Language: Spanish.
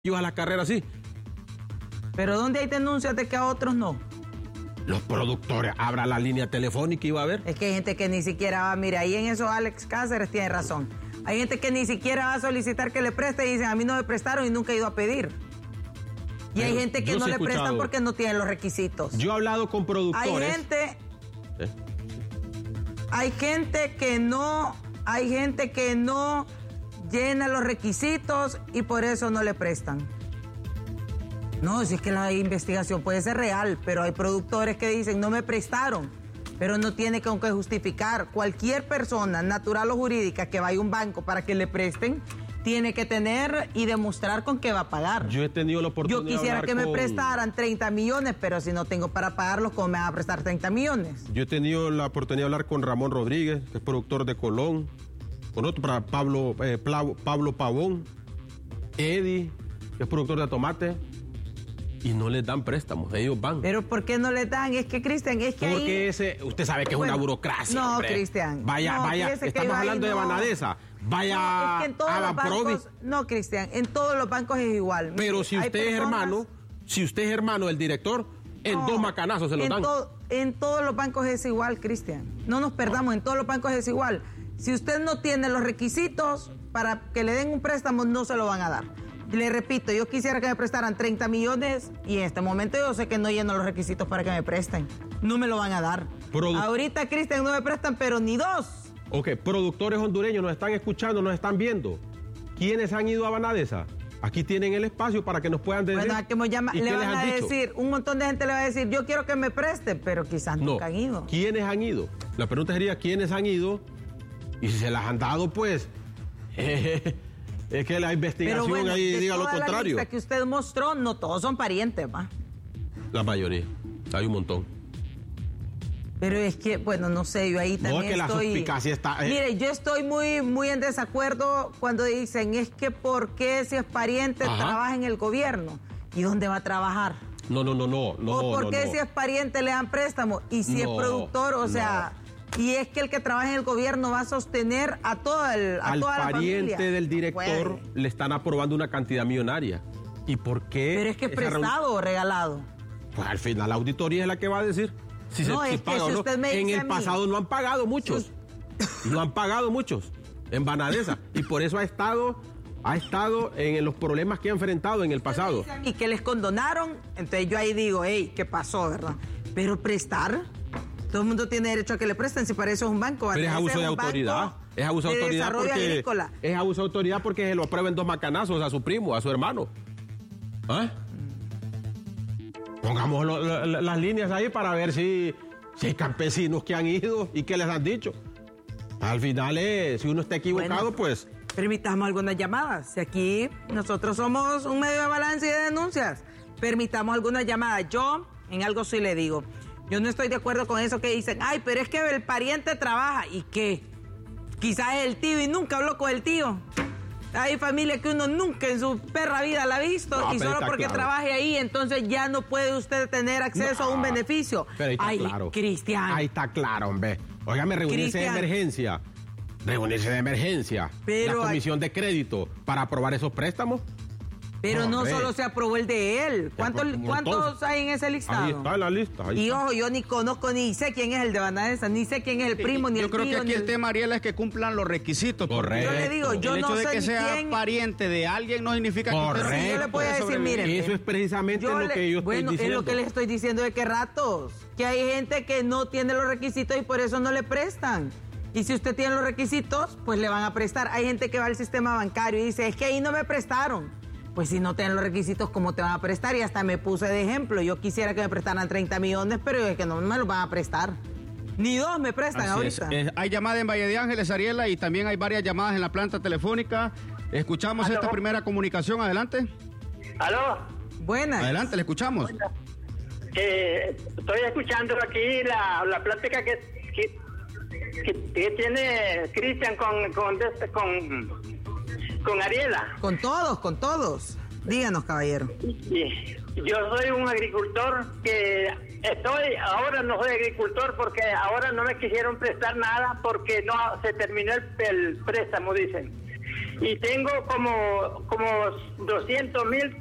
a la carrera así. ¿Pero dónde hay denuncias de que a otros no? Los productores, abra la línea telefónica y va a ver. Es que hay gente que ni siquiera va, mira, ahí en eso Alex Cáceres tiene razón. Hay gente que ni siquiera va a solicitar que le preste y dicen, a mí no me prestaron y nunca he ido a pedir. Y pero hay gente que no le prestan escuchado, porque no tienen los requisitos. Yo he hablado con productores. Hay gente que no llena los requisitos y por eso no le prestan. No, si es que la investigación puede ser real, pero hay productores que dicen no me prestaron, pero no tiene con qué justificar. Cualquier persona, natural o jurídica, que vaya a un banco para que le presten, tiene que tener y demostrar con qué va a pagar. Yo he tenido la oportunidad Yo quisiera que me prestaran 30 millones, pero si no tengo para pagarlos, ¿cómo me van a prestar 30 millones? Yo he tenido la oportunidad de hablar con Ramón Rodríguez, que es productor de Colón, con otro, para Pablo Pavón, Eddie, que es productor de tomate, y no les dan préstamos, ellos van. ¿Pero por qué no les dan? Es que, Cristian, es que porque ahí... usted sabe que es una burocracia. No, hombre. Cristian. Vaya, estamos hablando de Banadesa. Vaya no, es que en todos a los Baprovi. bancos, no, Cristian, en todos los bancos es igual. Pero mire, si usted es hermano del director, en 2 macanazos se lo dan. En todos los bancos es igual, Cristian. No nos perdamos, en todos los bancos es igual. Si usted no tiene los requisitos para que le den un préstamo, no se lo van a dar. Le repito, yo quisiera que me prestaran 30 millones y en este momento yo sé que no lleno los requisitos para que me presten. No me lo van a dar. Ahorita, Cristian, no me prestan, pero ni 2. Ok, productores hondureños nos están escuchando, nos están viendo. ¿Quiénes han ido a Banadesa? Aquí tienen el espacio para que nos puedan decir. Bueno, que le van a decir, un montón de gente le va a decir, yo quiero que me presten, pero quizás nunca han ido. ¿Quiénes han ido? La pregunta sería, ¿quiénes han ido? Y si se las han dado, pues... Es que la investigación bueno, ahí diga lo contrario. La lista que usted mostró, no todos son parientes, ¿va? La mayoría. Hay un montón. Pero es que, bueno, no sé, yo ahí también no, es que estoy... la suspicacia está... Mire, yo estoy muy en desacuerdo cuando dicen, es que ¿por qué si es pariente trabaja en el gobierno? ¿Y dónde va a trabajar? No. ¿O por qué si es pariente le dan préstamo? Y si es productor, o sea... Y es que el que trabaja en el gobierno va a sostener a toda la familia. Al pariente del director le están aprobando una cantidad millonaria. ¿Y por qué? Pero es que es prestado o regalado. Pues al final la auditoría es la que va a decir si se paga o no. En el pasado no han pagado muchos. No han pagado muchos en Banadesa. Y por eso ha estado en los problemas que ha enfrentado en el pasado. Y que les condonaron. Entonces yo ahí digo, hey, ¿qué pasó, verdad? Pero prestar... Todo el mundo tiene derecho a que le presten, si para eso es un banco. Pero es abuso de autoridad. Es abuso de autoridad porque agrícola. Es abuso de autoridad porque se lo aprueben 2 macanazos a su primo, a su hermano. ¿Ah? Pongamos las líneas ahí para ver si hay campesinos que han ido y qué les han dicho. Al final, si uno está equivocado, pues... Permitamos algunas llamadas. Si aquí nosotros somos un medio de balance y de denuncias, permitamos algunas llamadas. Yo, en algo sí le digo... Yo no estoy de acuerdo con eso que dicen, ay, pero es que el pariente trabaja. ¿Y qué? Quizás es el tío y nunca habló con el tío. Hay familia que uno nunca en su perra vida la ha visto y solo porque trabaje ahí, entonces ya no puede usted tener acceso a un beneficio. Pero ahí está claro. Cristian. Ahí está claro, hombre. Óigame, reunirse de emergencia. Pero la comisión de crédito para aprobar esos préstamos. Pero no solo se aprobó el de él. ¿Cuántos hay en ese listado? Ahí está la lista. Y ojo, yo ni conozco, ni sé quién es el de Banadesa, ni sé quién es el primo, ni el tío. Yo creo que aquí el tema, Ariela, es que cumplan los requisitos. Correcto. Yo le digo, yo no sé quién... El hecho de que sea pariente de alguien no significa que... Correcto. Yo le voy a decir, miren... Eso es precisamente lo que yo estoy diciendo. Bueno, es lo que les estoy diciendo de que ratos. Que hay gente que no tiene los requisitos y por eso no le prestan. Y si usted tiene los requisitos, pues le van a prestar. Hay gente que va al sistema bancario y dice, es que ahí no me prestaron. Pues si no tienen los requisitos, ¿cómo te van a prestar? Y hasta me puse de ejemplo. Yo quisiera que me prestaran 30 millones, pero es que no me los van a prestar. Ni 2 me prestan ahorita. Hay llamada en Valle de Ángeles, Ariela, y también hay varias llamadas en la planta telefónica. Escuchamos esta primera comunicación. Adelante. ¿Aló? Buenas. Adelante, le escuchamos. Estoy escuchando aquí la plática que tiene Cristian con Ariela. Con todos. Díganos, caballero. Yo soy un agricultor que ahora no soy agricultor porque ahora no me quisieron prestar nada porque no se terminó el préstamo, dicen. y tengo como 200,000